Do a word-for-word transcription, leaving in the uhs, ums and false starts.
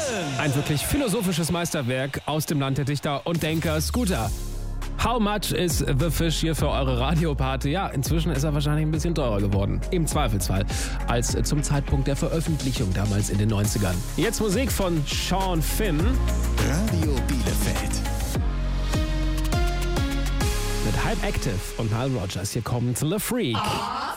Ein wirklich philosophisches Meisterwerk aus dem Land der Dichter und Denker, Scooter. How much is the fish hier für eure Radioparty? Ja, inzwischen ist er wahrscheinlich ein bisschen teurer geworden. Im Zweifelsfall. Als zum Zeitpunkt der Veröffentlichung damals in den neunzigern. Jetzt Musik von Sean Finn. Radio Bielefeld. Mit Hype Active und Nile Rodgers. Hier kommt The Freak.